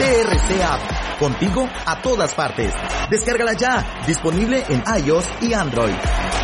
TRC App, contigo a todas partes. Descárgala ya, disponible en iOS y Android.